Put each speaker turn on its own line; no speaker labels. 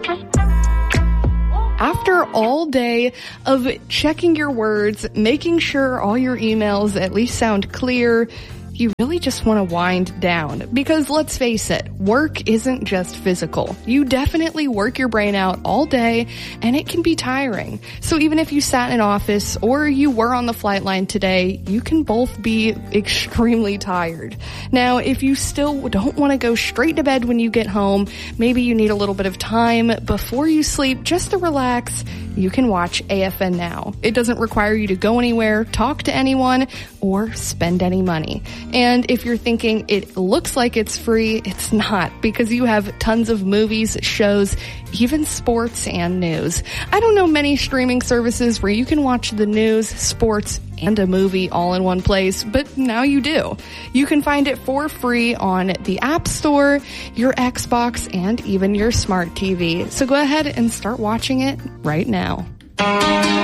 After all day of checking your words, making sure all your emails at least sound clear, you really just want to wind down. Because let's face it, work isn't just physical. You definitely work your brain out all day, and it can be tiring. So even if you sat in an office or you were on the flight line today, you can both be extremely tired. Now, if you still don't want to go straight to bed when you get home, maybe you need a little bit of time before you sleep just to relax, you can watch AFN Now. It doesn't require you to go anywhere, talk to anyone, or spend any money. And if you're thinking it looks like it's free, it's not, because you have tons of movies, shows, even sports and news. I don't know many streaming services where you can watch the news, sports, and a movie all in one place, but now you do. You can find it for free on the App Store, your Xbox, and even your smart TV. So go ahead and start watching it right now.